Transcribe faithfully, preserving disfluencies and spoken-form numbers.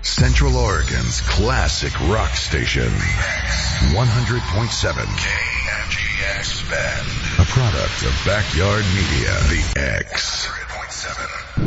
Central Oregon's classic rock station. one hundred point seven K M G X Bend. A product of Backyard Media. The X.